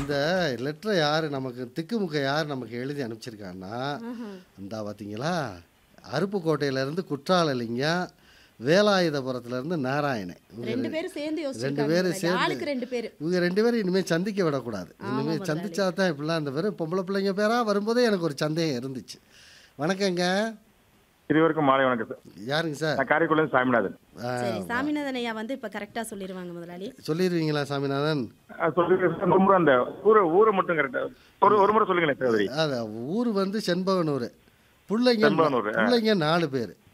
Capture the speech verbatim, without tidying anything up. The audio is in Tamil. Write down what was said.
இந்த லெட்டரை யார் நமக்கு திக்குமுக்க யார் நமக்கு எழுதி அனுப்பிச்சிருக்கான்னா, ஆஹா. இந்தா பார்த்தீங்களா, அருப்புக்கோட்டையிலேருந்து குற்றாலலிங்கம், வேலாயுதபுரத்துலேருந்து நாராயணன். இவங்க ரெண்டு ரெ- பேரும் சேர்ந்து ரெண்டு யோசிச்சிருக்காங்க பேரும் முதலாளி. சேர்ந்து ஆளுக்கு ரெண்டு பேரு. இவங்க ரெண்டு பேரும் இனிமேல் சந்திக்க விடக்கூடாது. ஆமா இனிமேல் முதலாளி. சந்திச்சா தான் இப்படிலாம் அந்த வெறும் பொம்பளை பிள்ளைங்க பேராக வரும்போதே எனக்கு ஒரு சந்தேகம் இருந்துச்சு. வணக்கங்க. இருவருக்கும் மாலை வணக்கம் சார். யாருங்க சார்? நான் காரைக்குடியிலிருந்து சாமிநாதன். ஆ, சரி, சாமிநாதன் ஐயா வந்து இப்ப கரெக்டா சொல்லிருவாங்க முதலாளி. சொல்லிடுவீங்களா சாமிநாதன்? அஹ் சொல்லுங்க சார், ஒரு முறை அந்த ஊரை ஊரை மட்டும் கரெக்டா ஒரு ஒரு முறை சொல்லுங்களேன் சகோதரி. அது ஊர் வந்து செண்பகனூர். பிள்ளைங்க செண்பகனூர், ஆ. பிள்ளைங்க நாலு பேர்.